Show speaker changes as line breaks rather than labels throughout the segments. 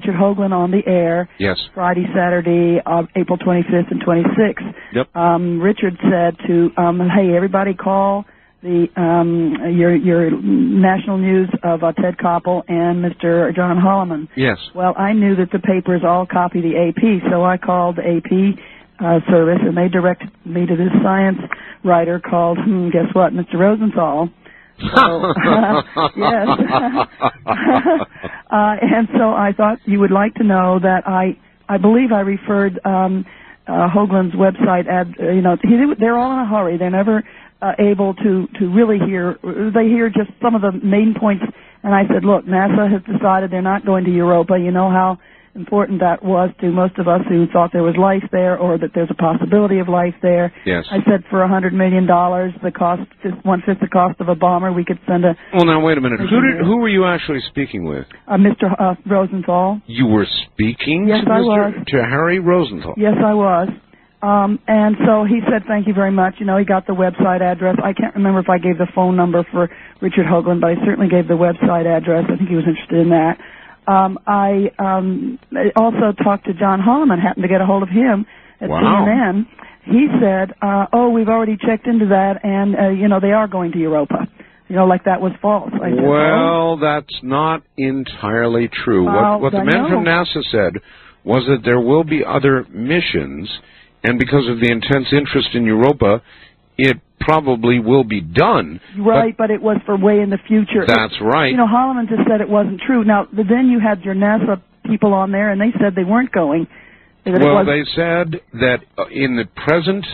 Richard Hoagland on the air.
Yes.
Friday, Saturday, April 25th and 26th.
Yep.
Richard said to, hey, everybody call the your national news of Ted Koppel and Mr. John Holloman.
Yes.
Well, I knew that the papers all copy the AP, so I called the AP service, and they directed me to this science writer called, guess what, Mr. Rosenthal. So, yes. And so I thought you would like to know that I believe I referred Hoagland's website they're all in a hurry. They're never able to really hear. They hear just some of the main points. And I said, look, NASA has decided they're not going to Europa. You know how important that was to most of us who thought there was life there or that there's a possibility of life there.
Yes.
I said for $100 million, the cost, one-fifth the cost of a bomber, we could send a...
Well, now, wait a minute. Who were you actually speaking with?
Mr. Rosenthal.
You were speaking
yes,
to Harry Rosenthal?
Yes, I was. And so he said, thank you very much. You know, he got the website address. I can't remember if I gave the phone number for Richard Hoagland, but I certainly gave the website address. I think he was interested in that. I also talked to John Holloman, happened to get a hold of him at CNN. He said, we've already checked into that, and, they are going to Europa. Like that was false. I said,
well, that's not entirely true. What the man from NASA said was that there will be other missions, and because of the intense interest in Europa, it probably will be done.
Right, but it was for way in the future.
That's right.
Holloman just said it wasn't true. Now, then you had your NASA people on there, and they said they weren't going.
Well, they said that in the present,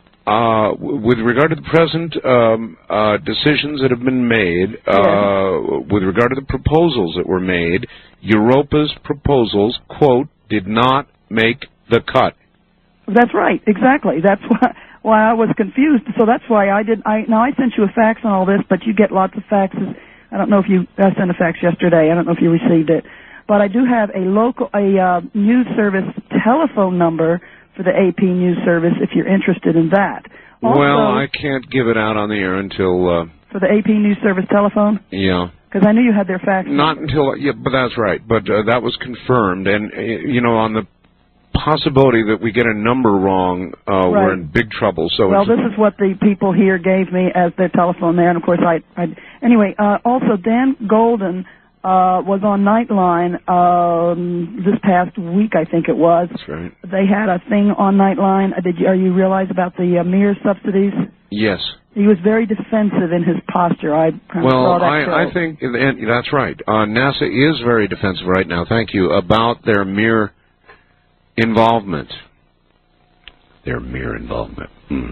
with regard to the present decisions that have been made, with regard to the proposals that were made, Europa's proposals, quote, did not make the cut.
That's right, exactly. That's why I was confused. So that's why I sent you a fax on all this, but you get lots of faxes. I don't know if I sent a fax yesterday. I don't know if you received it. But I do have a news service telephone number for the AP News Service if you're interested in that. Also,
well, I can't give it out on the air until...
for the AP News Service telephone?
Yeah.
Because I knew you had their fax.
Not until... Yeah, but that's right. But that was confirmed. And, on the possibility that we get a number wrong, we're in big trouble. So
well, this is what the people here gave me as their telephone there. And, of course, anyway, also Dan Golden... was on Nightline this past week, I think it was.
That's right.
They had a thing on Nightline. Are you realize about the Mir subsidies?
Yes.
He was very defensive in his posture. I
think that's right. NASA is very defensive right now. Thank you about their Mir involvement. Their Mir involvement.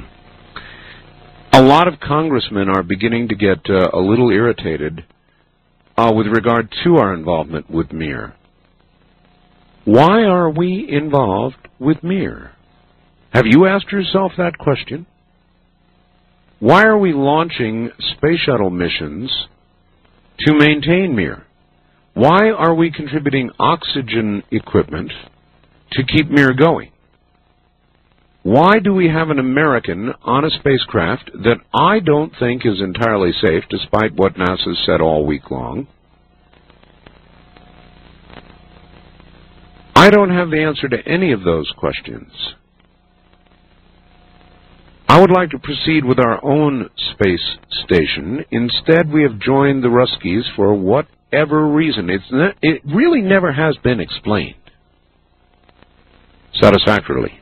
A lot of congressmen are beginning to get a little irritated. With regard to our involvement with Mir. Why are we involved with Mir? Have you asked yourself that question? Why are we launching space shuttle missions to maintain Mir? Why are we contributing oxygen equipment to keep Mir going? Why do we have an American on a spacecraft that I don't think is entirely safe, despite what NASA said all week long? I don't have the answer to any of those questions. I would like to proceed with our own space station. Instead, we have joined the Ruskies for whatever reason. It really never has been explained satisfactorily.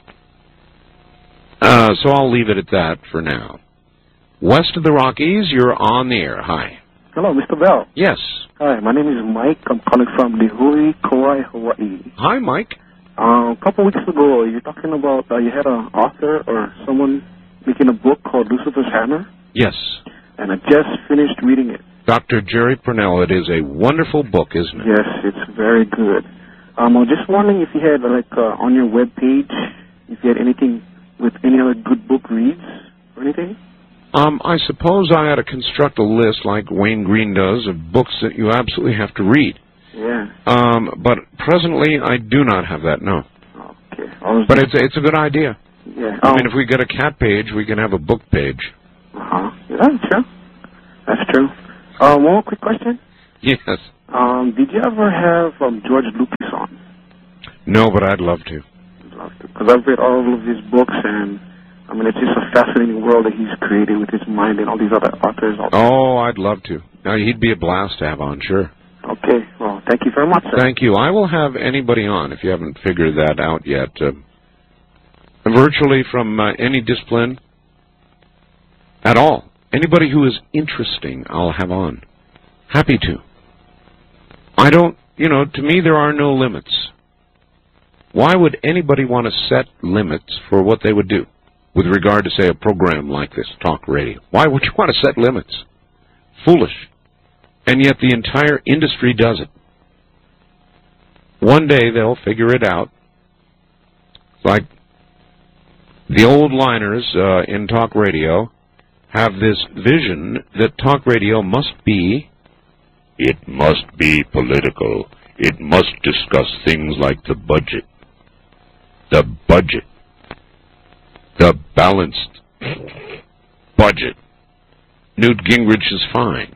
So I'll leave it at that for now. West of the Rockies, you're on the air. Hi.
Hello, Mr. Bell.
Yes.
Hi, my name is Mike. I'm calling from Lihue, Kauai, Hawaii.
Hi, Mike.
A couple weeks ago, you're talking about you had an author or someone making a book called Lucifer's Hammer.
Yes.
And I just finished reading it.
Dr. Jerry Purnell. It is a wonderful book, isn't it?
Yes, it's very good. I was just wondering if you had, on your web page, if you had anything with any other good book reads or anything?
I suppose I ought to construct a list like Wayne Green does of books that you absolutely have to read.
Yeah.
But presently I do not have that, no.
Okay.
But it's a good idea.
Yeah.
I mean, if we get a cat page, we can have a book page.
Uh-huh. Yeah, that's true. That's true. One more quick question?
Yes.
Did you ever have George Lucas on?
No, but I'd love to.
Because I've read all of his books, and I mean, it's just a fascinating world that he's created with his mind and all these other authors.
Oh, I'd love to. Now, he'd be a blast to have on, sure.
Okay, well, thank you very much, sir.
Thank you. I will have anybody on, if you haven't figured that out yet. Virtually from any discipline at all. Anybody who is interesting, I'll have on. Happy to. I don't, to me there are no limits. Why would anybody want to set limits for what they would do with regard to, say, a program like this, talk radio? Why would you want to set limits? Foolish. And yet the entire industry does it. One day they'll figure it out. Like the old liners in talk radio have this vision that talk radio must be, it must be political. It must discuss things like the budget. The budget. The balanced budget. Newt Gingrich is fine.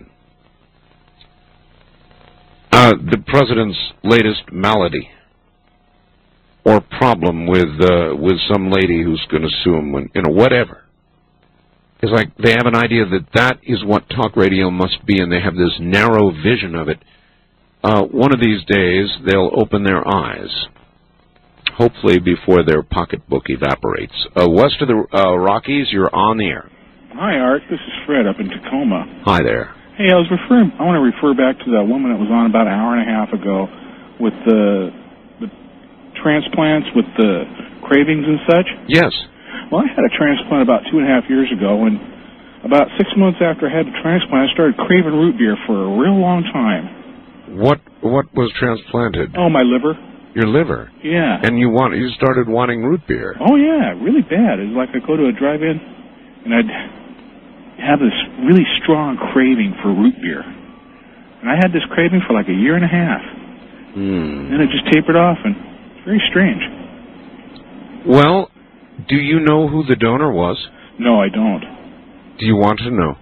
The president's latest malady or problem with some lady who's going to sue him, whatever. It's like they have an idea that that is what talk radio must be, and they have this narrow vision of it. One of these days, they'll open their eyes, hopefully before their pocketbook evaporates. West of the Rockies, you're on the air.
Hi, Art. This is Fred up in Tacoma.
Hi there.
Hey, I want to refer back to that woman that was on about an hour and a half ago with the transplants with the cravings and such.
Yes.
Well, I had a transplant about 2.5 years ago, and about 6 months after I had the transplant, I started craving root beer for a real long time.
What was transplanted?
Oh, my liver.
Your liver?
Yeah.
And you started wanting root beer?
Oh, yeah, really bad. It was like I'd go to a drive-in, and I'd have this really strong craving for root beer. And I had this craving for like a year and a half. Then it just tapered off, and it's very strange.
Well, do you know who the donor was?
No, I don't.
Do you want to know?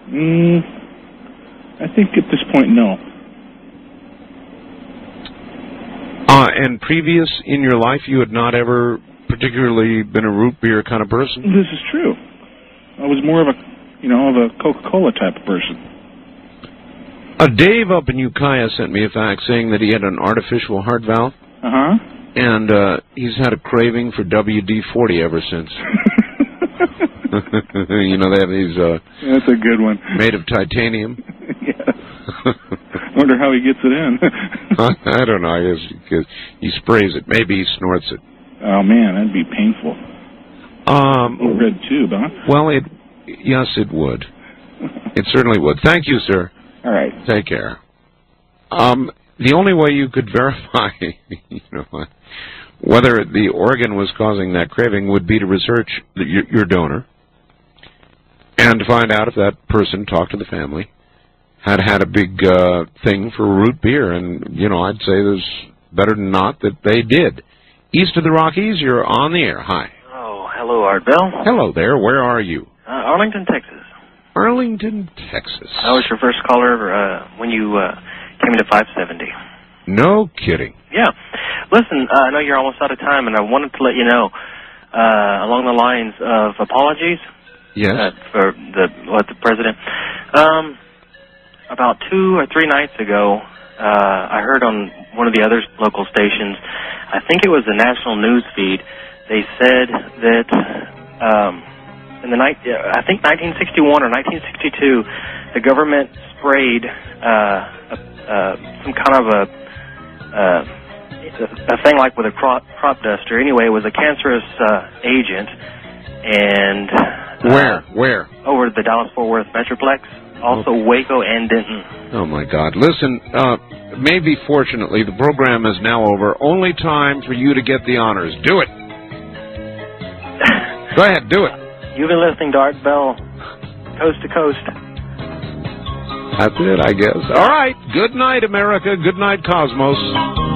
I think at this point, no.
And previous in your life, you had not ever particularly been a root beer kind of person?
This is true. I was more of a Coca-Cola type of person.
Dave up in Ukiah sent me a fax saying that he had an artificial heart valve.
Uh-huh.
And he's had a craving for WD-40 ever since. They have these...
That's a good one.
Made of titanium.
Yeah. Wonder how he gets it in.
I don't know. I guess he sprays it. Maybe he snorts it.
Oh, man, that'd be painful. A red tube, huh?
Well, yes, it would. It certainly would. Thank you, sir.
All right.
Take care. The only way you could verify, whether the organ was causing that craving would be to research your donor and to find out if that person talked to the family, had a big thing for root beer, and, I'd say there's better than not that they did. East of the Rockies, you're on the air. Hi.
Oh, hello, Art Bell.
Hello there. Where are you?
Arlington, Texas.
Arlington, Texas.
I was your first caller when you came into 570.
No kidding.
Yeah. Listen, I know you're almost out of time, and I wanted to let you know, along the lines of apologies.
Yes.
For the president. About 2 or 3 nights ago, I heard on one of the other local stations, I think it was the national news feed, they said that in the I think 1961 or 1962, the government sprayed some kind of a thing like with a crop duster. Anyway, it was a cancerous agent, and
where
over the Dallas-Fort Worth Metroplex, also Waco and Denton.
Oh my God! Listen, maybe fortunately the program is now over. Only time for you to get the honors. Do it. Go ahead, do it.
You've been listening to Art Bell, coast to coast.
That's it, I guess. All right. Good night, America. Good night, Cosmos.